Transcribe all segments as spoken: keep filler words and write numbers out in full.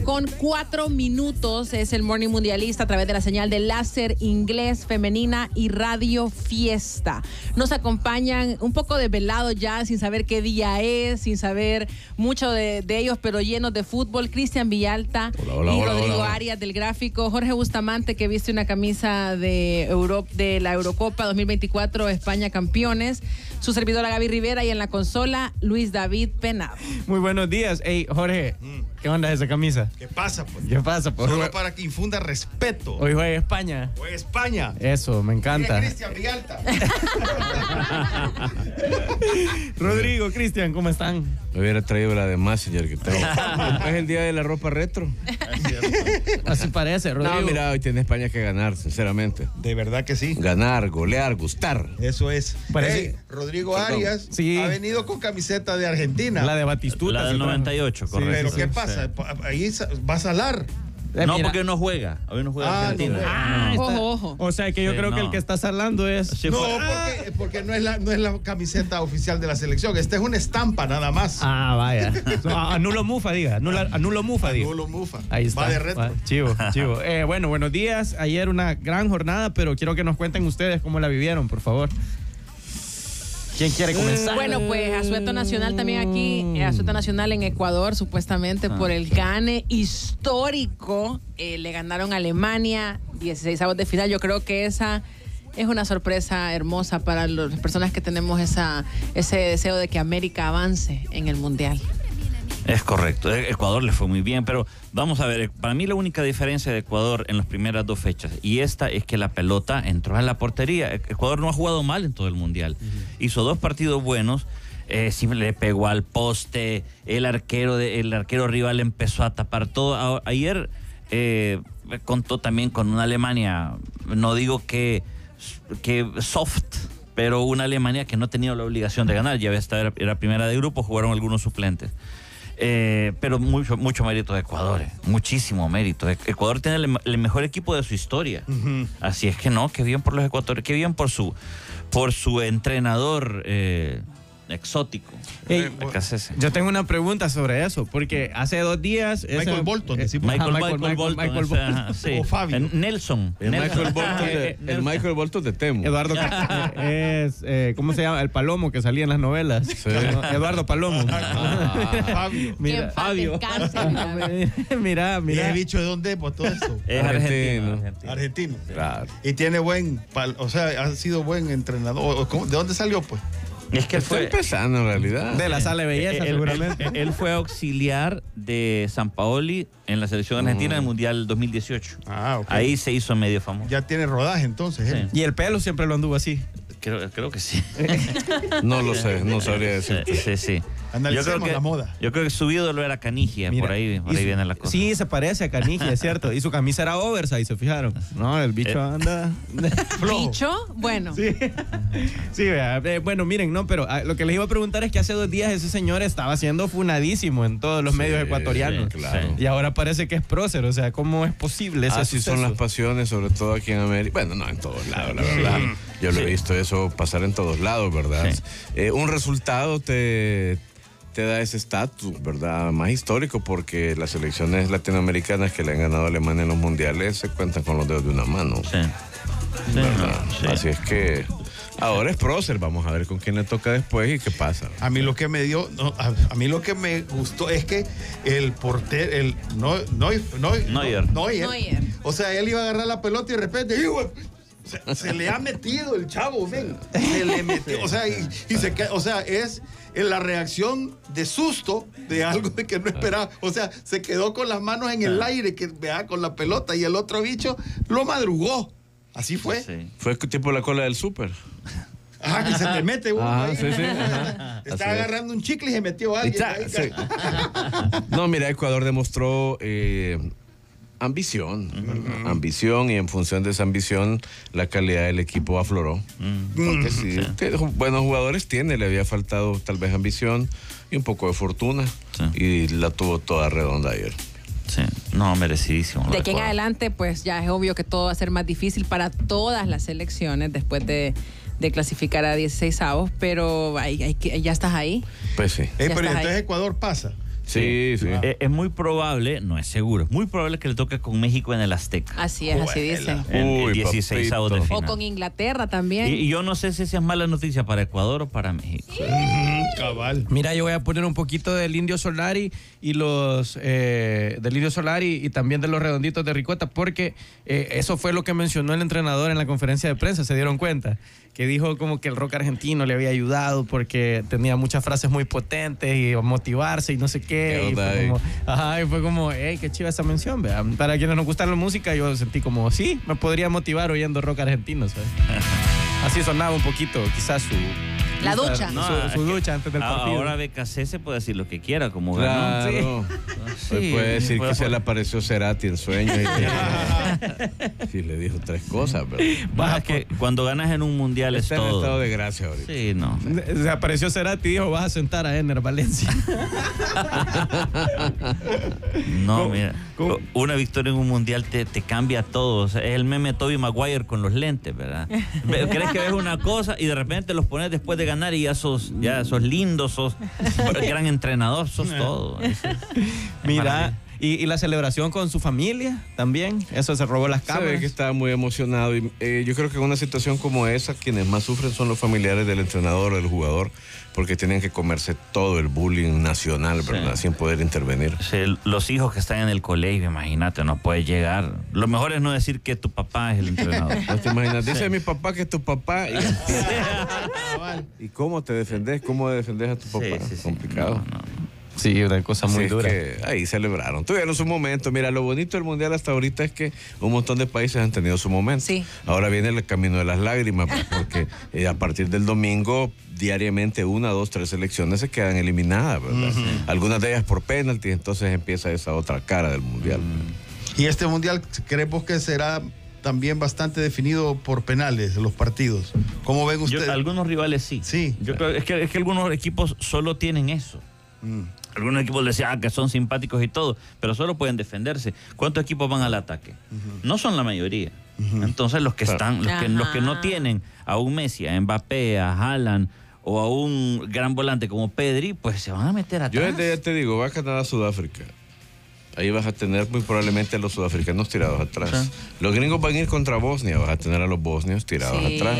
con cuatro minutos. Es el Morning Mundialista a través de la señal de Láser Inglés Femenina y Radio Fiesta. Nos acompañan un poco desvelados ya, sin saber qué día es, sin saber mucho de, de ellos, pero llenos de fútbol. Cristian Villalta hola, hola, y hola, Rodrigo hola, hola. Arias del Gráfico. Jorge Bustamante, que viste una camisa de, Euro, de la Eurocopa dos mil veinticuatro, España campeones. Su servidora Gaby Rivera y en la consola, Luis David Penado. Muy buenos días. Hey, Jorge, mm. ¿qué onda esa camisa? ¿Qué pasa, pues? ¿Qué pasa, pues? Solo para que infunda respeto. Hoy juega España. Juega España. Eso, me encanta. Cristian Villalta. Rodrigo, Cristian, ¿cómo están? Me hubiera traído la de Messenger que tengo. Es el día de la ropa retro. Así parece, Rodrigo. No, mira, hoy tiene España que ganar, sinceramente. De verdad que sí. Ganar, golear, gustar. Eso es. Parece... Hey, Rodrigo Arias sí. ha venido con camiseta de Argentina. La de Batistuta. La del noventa y ocho, correcto. Pero ¿qué Sí, pasa? sí. Ahí va a salar. Eh, no, mira. porque no juega. Hoy no juega Ah, Argentina. no juega. Ah, está... Ojo, ojo. O sea que yo Sí, creo no. que el que está salando es... Sí, No, fue- porque, porque no, es la, no es la camiseta oficial de la selección. Esta es una estampa nada más. Ah, vaya. No, anulo Mufa, diga. Anulo, anulo Mufa, diga. Nulo Mufa. Ahí está. Va de retro. Va, chivo, chivo. Eh, bueno, buenos días. Ayer una gran jornada, pero quiero que nos cuenten ustedes cómo la vivieron, por favor. ¿Quién quiere comenzar? Bueno, pues asueto nacional también aquí, eh, asueto nacional en Ecuador, supuestamente Ah. por el gane histórico. Eh, le ganaron a Alemania, dieciseisavos de final. Yo creo que esa es una sorpresa hermosa para las personas que tenemos esa, ese deseo de que América avance en el Mundial. Es correcto. Ecuador le fue muy bien, pero vamos a ver, para mí la única diferencia de Ecuador en las primeras dos fechas, y esta es que la pelota entró en la portería. Ecuador no ha jugado mal en todo el Mundial. Uh-huh. Hizo dos partidos buenos, eh, sí le pegó al poste, el arquero, de, el arquero rival empezó a tapar todo. A, ayer eh, contó también con una Alemania, no digo que, que soft, pero una Alemania que no tenía la obligación de ganar. Ya esta era, era primera de grupo, jugaron algunos suplentes. Eh, pero mucho, mucho mérito de Ecuador, eh, muchísimo mérito. Ecuador tiene el, el mejor equipo de su historia. Uh-huh. Así es que no, qué bien por los ecuatorianos, qué bien por su, por su entrenador eh, exótico. Hey, yo tengo una pregunta sobre eso, porque hace dos días... Michael ese, Bolton. Eh, Michael, Michael, Michael, Michael Bolton. Michael Bolton. Bolton. Sí. O Fabio. Nelson. El Nelson. Michael Bolton de, el Michael Bolton de Temo. Eduardo es, eh, ¿cómo se llama? El Palomo que salía en las novelas. Sí. Eduardo Palomo. Ah, Fabio. Mira, Fabio. mira, mira. ¿Y el bicho de dónde? Pues todo esto. Es argentino. Argentino. Argentino. Claro. Y tiene buen, pal, o sea, ha sido buen entrenador. ¿De dónde salió, pues? Es que él Está fue, empezando en realidad. De la sala de belleza, él, seguramente. Él, él fue auxiliar de Sampaoli en la selección argentina en el Mundial dos mil dieciocho. Ah, ok. Ahí se hizo medio famoso. Ya tiene rodaje entonces, Sí. ¿eh? Y el pelo siempre lo anduvo así. Creo, creo que sí. No lo sé, no sabría decir. Sí, sí, sí. Analicemos Yo creo que, la moda. Yo creo que su ídolo era Canigia, Mira, por ahí, por y ahí su- viene la cosa. Sí, se parece a Canigia, es cierto. Y su camisa era oversize, ¿se fijaron? No, el bicho Eh. anda... Dicho, bueno. Sí, sí, vea, eh, bueno, miren, no, pero ah, lo que les iba a preguntar es que hace dos días ese señor estaba siendo funadísimo en todos los Sí, medios ecuatorianos. sí, claro. Y ahora parece que es prócer, o sea, ¿cómo es posible ese Así suceso? son las pasiones, sobre todo aquí en América. Bueno, no en todos lados, la verdad. Yo lo he Sí. visto eso pasar en todos lados, ¿verdad? Sí. Eh, un resultado te, te da ese estatus, ¿verdad? Más histórico, porque las selecciones latinoamericanas que le han ganado a Alemania en los mundiales se cuentan con los dedos de una mano. Sí. Sí, ¿Verdad? sí. Así es que ahora es prócer, vamos a ver con quién le toca después y qué pasa. A mí lo que me dio, no, a, a mí lo que me gustó es que el portero, el no, no, no, Neuer. Neuer, Neuer. o sea, él iba a agarrar la pelota y de repente, ¡hijo! Se, se le ha metido el chavo, ven. Se le metió, o sea, y, y se queda, o sea, es en la reacción de susto de algo de que no esperaba. O sea, se quedó con las manos en el aire, que vea, con la pelota, y el otro bicho lo madrugó. Así fue. Sí. Fue tipo la cola del súper. Ajá, que se te mete uno Ajá, ahí. sí, sí, ajá. Así Está es. agarrando un chicle y se metió alguien. Está, ahí. sí. No, mira, Ecuador demostró eh, ambición, uh-huh. ambición, y en función de esa ambición la calidad del equipo afloró. Mm. Porque sí, Sí. te- buenos jugadores tiene, le había faltado tal vez ambición y un poco de fortuna, Sí. y la tuvo toda redonda ayer. Sí, no, merecidísimo. De aquí en adelante, pues ya es obvio que todo va a ser más difícil para todas las selecciones después de, de clasificar a dieciseisavos, pero hay, hay que, ya estás ahí. Pues sí. Eh, Ya pero estás entonces ahí. Ecuador pasa. Sí, sí. Eh, es muy probable, no es seguro, es muy probable que le toque con México en el Azteca. Así es, así dicen. En el Uy, dieciséis avos de papito. O final. con Inglaterra también. Y, y yo no sé si esa es mala noticia para Ecuador o para México. Cabal. Mira, yo voy a poner un poquito del Indio Solari y los eh, del Indio Solari y también de los Redonditos de Ricota, porque eh, eso fue lo que mencionó el entrenador en la conferencia de prensa, ¿se dieron cuenta? Que dijo como que el rock argentino le había ayudado porque tenía muchas frases muy potentes y motivarse y no sé qué. Qué Y fue onda, como, ajá, y fue como, hey, qué chiva esa mención, vea. Para quienes nos gusta la música, yo sentí como, sí, me podría motivar oyendo rock argentino, ¿sabes? Así sonaba un poquito, quizás su... La su- ducha. Su, No, su es que ducha antes del partido. Ahora B K C se puede decir lo que quiera, como ganó. Claro. Sí. Hoy puede decir puede que se poner- le apareció Cerati en sueño. Y que, sí, le dijo tres cosas, pero Baja es que cuando ganas en un mundial es está en todo. estado de gracia ahorita. Sí, no. Se apareció Cerati y dijo, vas a sentar a Ener Valencia. No, ¿Cómo? mira. ¿Cómo? Una victoria en un mundial te, te cambia todo. O sea, es el meme Tobey Maguire con los lentes, ¿verdad? Ve- Crees que ves una cosa y de repente los pones después de ganar y ya sos, ya sos lindo, sos gran entrenador, sos todo. Es- es Mira, maravilla. y, y la celebración con su familia también, eso se robó las Se ve cámaras. que estaba muy emocionado y eh, yo creo que en una situación como esa quienes más sufren son los familiares del entrenador o del jugador porque tienen que comerse todo el bullying nacional, ¿verdad? Sí. Sin poder intervenir. Sí, los hijos que están en el colegio, imagínate, no puedes llegar. Lo mejor es no decir que tu papá es el entrenador. No te imaginas, dice mi papá que es tu papá y, ¿y cómo te defendés? ¿Cómo defendés a tu papá? Sí, sí, sí. Complicado. No, no. Sí, una cosa muy Sí, es dura. que ahí celebraron. Tuvieron su momento. Mira, lo bonito del Mundial hasta ahorita es que un montón de países han tenido su momento. Sí. Ahora viene el camino de las lágrimas, pues, porque eh, a partir del domingo, diariamente una, dos, tres selecciones se quedan eliminadas, ¿verdad? Algunas de ellas por penalti, entonces empieza esa otra cara del Mundial. Y este mundial, ¿creemos que será también bastante definido por penales los partidos? ¿Cómo ven Yo- ustedes? algunos rivales sí. Sí. Yo creo es que, es que algunos equipos solo tienen eso. Mm. Algunos equipos decían ah, que son simpáticos y todo, pero solo pueden defenderse. ¿Cuántos equipos van al ataque? No son la mayoría. Entonces los que Claro. están, los que, los que no Ajá. tienen a un Messi, a Mbappé, a Haaland o a un gran volante como Pedri, pues se van a meter Yo atrás. desde ya te digo, va a Canadá, Sudáfrica. Ahí vas a tener muy probablemente a los sudafricanos tirados atrás. Sí. Los gringos van a ir contra Bosnia, vas a tener a los bosnios tirados Sí. atrás.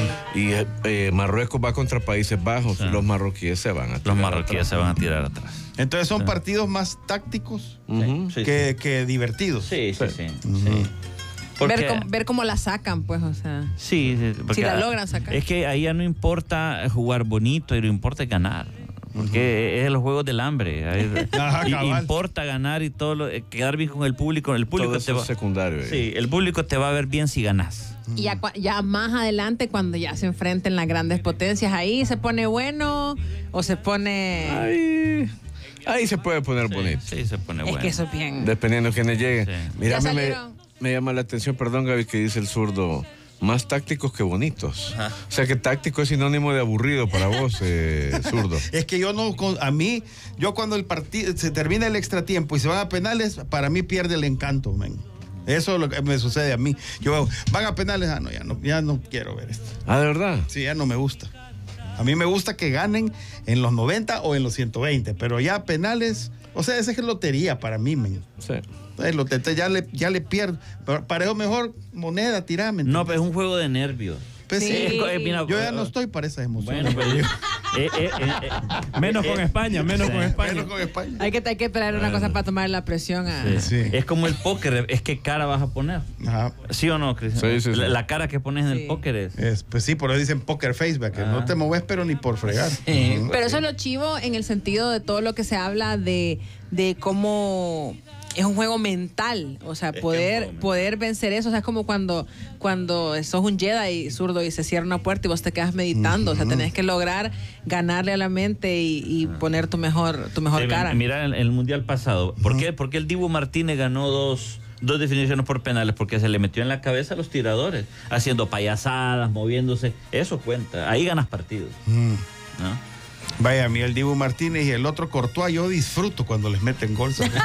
Y eh, eh, Marruecos va contra Países Bajos, Sí. los marroquíes se van a tirar Los marroquíes atrás. se van a tirar atrás. Entonces son Sí. partidos más tácticos Ujú. Sí, que, que divertidos. sí, sí, sí. sí. Ujú. Porque- ver, cómo, ver cómo la sacan, pues, o sea. Sí, sí, porque Si la logran sacar. Es que ahí ya no importa jugar bonito, lo importa es ganar. Porque es los juegos del hambre. Ahí- Ajá, y- cabal. importa ganar y todo lo, eh, quedar bien con el público. El público Todo te eso va, es secundario. ahí. sí, el público te va a ver bien si ganas. Y ya, cua- ya más adelante, cuando ya se enfrenten las grandes potencias, ahí se pone bueno o se pone. Ahí, ahí se puede poner Sí, bonito. sí, se pone es bueno. que eso es bien. Dependiendo de quiénes lleguen. Sí. Mira, Ya me, me, salieron. me llama la atención, perdón Gaby, que dice el zurdo, más tácticos que bonitos. Ajá. O sea que táctico es sinónimo de aburrido para vos, eh, zurdo. Es que yo no, con- a mí, yo cuando el partido se termina el extra tiempo y se van a penales, para mí pierde el encanto, men. Eso es lo que me sucede a mí. Yo veo, van a penales, ah, no, ya no, ya no quiero ver esto. Ah, ¿de verdad? Sí, ya no me gusta. A mí me gusta que ganen en los noventa o en los ciento veinte, pero ya penales, o sea, esa es lotería para mí, men. Sí. Es lo- te- ya le, ya le pierdo. Pero para eso mejor moneda, tirame. No, pero es un juego de nervios. Pues sí. Sí. Eh, mira, Yo ya eh, no estoy para esas emociones. Bueno, pero yo- eh, eh, eh, eh, Menos con España, menos con España. Menos con España. Hay que, hay que esperar una cosa para tomar la presión a. sí. Sí. Es como el póker, es que cara vas a poner. Ajá. ¿Sí o no, Cristian? Sí, sí, sí. La, la cara que pones en Sí. el póker es. Es, pues sí, por eso dicen poker face, ¿verdad? que Ah. no te moves, pero ni por fregar. Sí. Ujú. Pero eso es lo chivo en el sentido de todo lo que se habla de, de cómo es un juego mental, o sea, Es que es un poder juego mental. poder vencer eso, o sea, es como cuando cuando sos un Jedi zurdo y se cierra una puerta y vos te quedas meditando, o sea, tenés que lograr ganarle a la mente y, y poner tu mejor tu mejor Sí, cara. Mira el, el mundial pasado. ¿Por qué? Porque el Dibu Martínez ganó dos, dos definiciones por penales, porque se le metió en la cabeza a los tiradores, haciendo payasadas, moviéndose. Eso cuenta. Ahí ganas partidos. Mm. ¿No? Vaya, a mí el Dibu Martínez y el otro Courtois, yo disfruto cuando les meten gol. ¿sabes?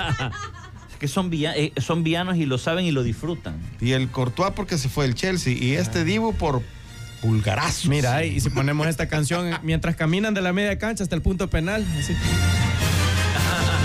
Es que son, villa- eh, son villanos y lo saben y lo disfrutan. Y el Courtois porque se fue el Chelsea. Y este Dibu por pulgarazos. Mira, y si ponemos esta canción mientras caminan de la media cancha hasta el punto penal, así.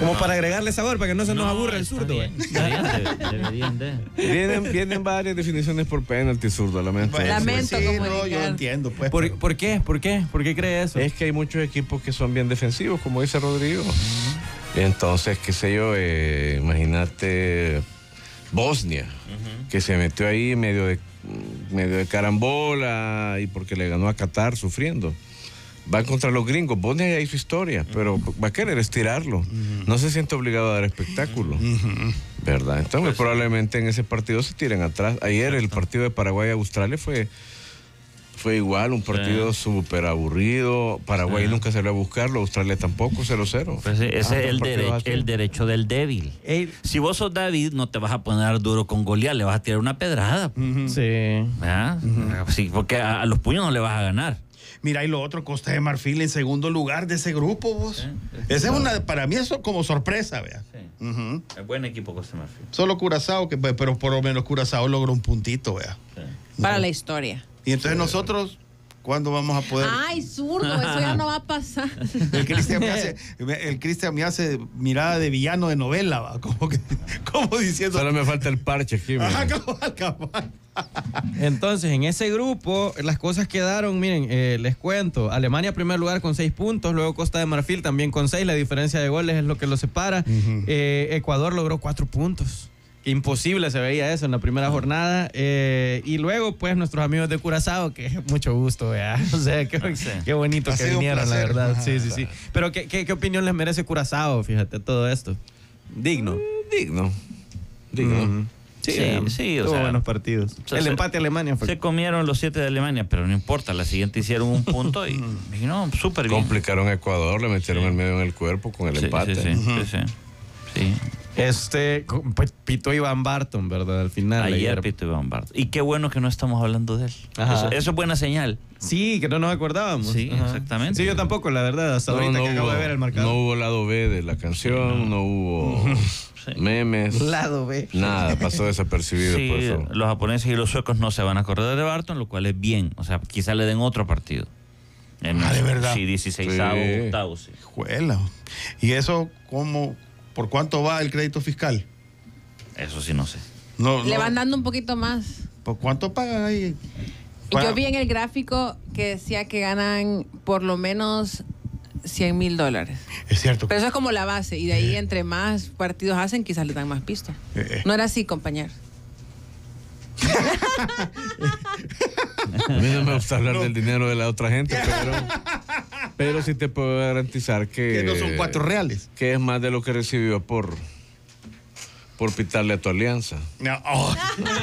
Como para agregarle sabor, para que no se nos No, aburra el está zurdo. bien, ¿eh? está bien, debe- deberían de. Vienen, vienen varias definiciones por penalti, zurdo, lamento. Bueno, Lamento sí, comunicar. no, yo entiendo, pues. ¿Por, pero- ¿Por qué? ¿Por qué? ¿Por qué cree eso? Es que hay muchos equipos que son bien defensivos, como dice Rodrigo. Entonces, qué sé yo, eh, imagínate Bosnia, que se metió ahí medio de, medio de carambola y porque le ganó a Qatar sufriendo. Va contra los gringos. Bosnia ya hizo historia, pero va a querer estirarlo. No se siente obligado a dar espectáculo. ¿Verdad? Entonces, muy probablemente en ese partido se tiren atrás. Ayer el partido de Paraguay-Australia fue, fue igual, un partido súper aburrido. Paraguay Sí. nunca salió a buscarlo, Australia tampoco, cero cero. Pues sí, ese Ah, es el, un partido derecho, así. el derecho del débil. Ey, Si vos sos David, no te vas a poner duro con Goliat, le vas a tirar una pedrada. sí. ¿Verdad? Sí, porque a, a los puños no le vas a ganar. Mira, y lo otro, Costa de Marfil en segundo lugar de ese grupo, vos. Esa es una, para mí eso como sorpresa, vea. Sí. Ujú. Es buen equipo Costa de Marfil. Solo Curazao, que, pero por lo menos Curazao logró un puntito, vea. Sí. Para la historia. Y entonces nosotros, ¿cuándo vamos a poder? Ay, zurdo, eso ya no va a pasar. El Cristian me hace, el Cristian me hace mirada de villano de novela, va. Como que, como diciendo. Solo me falta el parche aquí. mira. Ajá, cabal, cabal. Entonces, en ese grupo, las cosas quedaron, miren, eh, les cuento, Alemania primer lugar con seis puntos, luego Costa de Marfil también con seis, la diferencia de goles es lo que lo separa. Eh, Ecuador logró cuatro puntos. Imposible se veía eso en la primera jornada. Eh, y luego, pues, nuestros amigos de Curazao, que mucho gusto, ¿verdad? O sea, qué, Sí. qué bonito Ha que sido un vinieron, la placer. verdad. Ajá, Sí, sí, sí. Pero, ¿qué, qué, qué opinión les merece Curazao, fíjate, todo esto? Digno. Digno. Digno. Ujú. Sí, eh, sí, o tuvo sea, buenos partidos. o sea, El se- empate a Alemania fue. Se comieron los siete de Alemania, pero no importa. La siguiente hicieron un punto y, y no, súper bien. Complicaron a Ecuador, le metieron Sí. el medio en el cuerpo con el Sí, empate. Sí, sí, sí, sí. Sí. Este, con- pues, pitó Iván Barton, ¿verdad? Al final. Ayer Pito Iván Bart. Y qué bueno que no estamos hablando de él. Ajá. Eso, eso es buena señal. Sí, que no nos acordábamos. Sí, Ajá. exactamente. Sí, yo tampoco, la verdad, hasta No, ahorita no que acabo hubo, de ver el marcador. no hubo lado B de la canción, no, hubo Sí. memes, Lado B. nada, pasó desapercibido Sí, por eso. los japoneses y los suecos no se van a acordar de Barton, lo cual es bien. O sea, quizá le den otro partido. En- Ah, ¿de verdad? Sí, dieciséis Sí. octavos, sí. Juela. ¿Y eso cómo, por cuánto va el crédito fiscal? Eso sí no sé. No, Le no. van dando un poquito más. ¿Por cuánto pagan ahí? Yo vi en el gráfico que decía que ganan por lo menos cien mil dólares. Es cierto. Pero eso es como la base. Y de ahí, entre más partidos hacen, quizás les dan más pisto. Eh, eh. No era así, compañero. A mí no me gusta hablar del dinero de la otra gente, pero, pero sí te puedo garantizar que, Que no son cuatro reales. que es más de lo que recibió por, por pitarle a tu alianza. No, oh.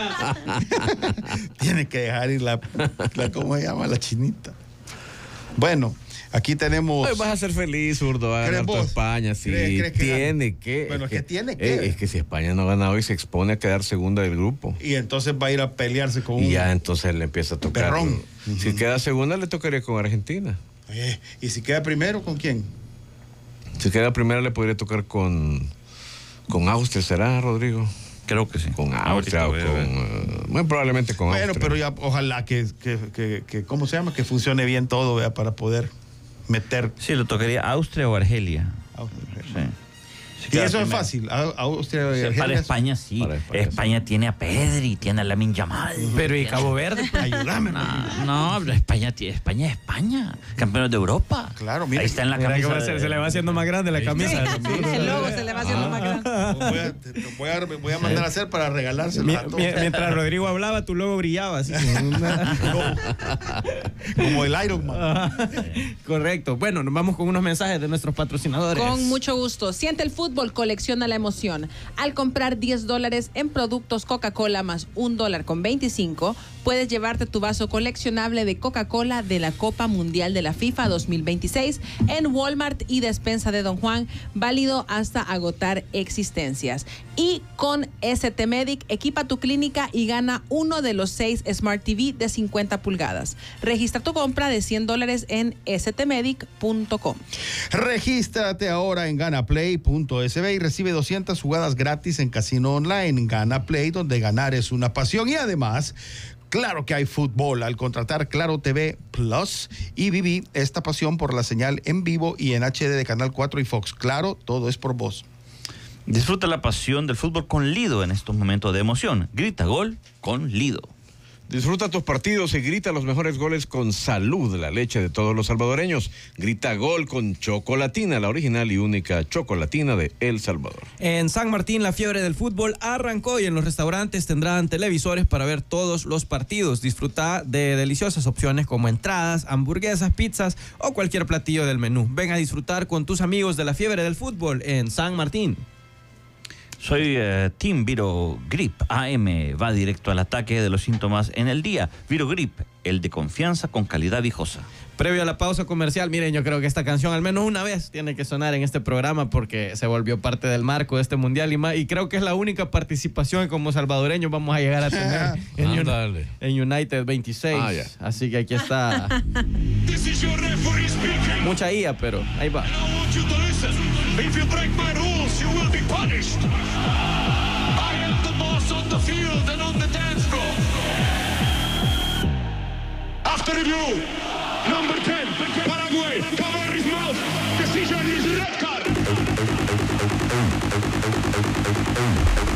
Tiene que dejar ir la, la, ¿cómo se llama? La chinita. Bueno, aquí tenemos. Hoy vas a ser feliz, zurdo, va a ¿Crees ganar tu vos? España, sí. ¿Crees- crees que tiene gane? que. Bueno, es es que tiene eh, que. Es que si España no gana hoy, se expone a quedar segunda del grupo. Y entonces va a ir a pelearse con Y un. ya entonces le empieza a tocar. Perrón. Si queda segunda, le tocaría con Argentina. Eh, y si queda primero, ¿con quién? Si queda primera, le podría tocar con, con Austria, ¿será, Rodrigo? Creo que sí. Con Ahorita Austria o voy a con. ver. eh, muy probablemente con Bueno, Austria. pero ya ojalá que, que, que, que- ¿cómo se llama? Que funcione bien todo, ¿vea? Para poder meter. Sí, le tocaría Austria o Argelia. Sí. Si Y queda eso es primero. fácil. A- Austria y O sea, Argelia. para España sí. Para España, España, tiene a Pedri, tiene a Lamine Yamal. Pero ¿y Tiene- Cabo Verde? Ayúdame. No, no, pero España, tiene- España es España. Campeones de Europa. Claro, mira. Ahí está en la Mira que camisa. va a ser- de- se le va haciendo más grande la camisa. El logo se le va haciendo más grande. Voy a, te- te voy, a, voy a mandar a hacer para regalárselo Mi- a todos. mi- mientras Rodrigo hablaba, tu logo brillaba. Así, como una- Como el Iron Man. Correcto. Bueno, nos vamos con unos mensajes de nuestros patrocinadores. Con mucho gusto. Siente el fútbol, colecciona la emoción. Al comprar diez dólares en productos Coca-Cola más un dólar con veinticinco, puedes llevarte tu vaso coleccionable de Coca-Cola de la Copa Mundial de la FIFA dos mil veintiséis en Walmart y despensa de Don Juan, válido hasta agotar existencias. Y con S T Medic, equipa tu clínica y gana uno de los seis Smart T V de cincuenta pulgadas. Registra tu compra de cien dólares en s t medic punto com. Regístrate ahora en ganaplay punto s b y recibe doscientas jugadas gratis en casino online. Gana Play, donde ganar es una pasión. Y además, claro que hay fútbol al contratar Claro T V Plus y viví esta pasión por la señal en vivo y en H D de Canal cuatro y Fox. Claro, todo es por vos. Disfruta la pasión del fútbol con Lido en estos momentos de emoción. Grita gol con Lido. Disfruta tus partidos y grita los mejores goles con Salud, la leche de todos los salvadoreños. Grita gol con Chocolatina, la original y única chocolatina de El Salvador. En San Martín, la fiebre del fútbol arrancó y en los restaurantes tendrán televisores para ver todos los partidos. Disfruta de deliciosas opciones como entradas, hamburguesas, pizzas o cualquier platillo del menú. Ven a disfrutar con tus amigos de la fiebre del fútbol en San Martín. Soy uh, Team Viro Grip A M. Va directo al ataque de los síntomas en el día. Viro Grip, el de confianza con calidad viejosa. Previo a la pausa comercial, miren, yo creo que esta canción al menos una vez tiene que sonar en este programa porque se volvió parte del marco de este mundial y, más, y creo que es la única participación que como salvadoreños vamos a llegar a tener en, ah, un, en United veintiséis. Ah, yeah. Así que aquí está. Mucha I A, pero ahí va. If you break my rules, you will be punished. I am the boss on the field and on the dance floor. After review, number ten, Paraguay, cover his mouth. Decision is red card.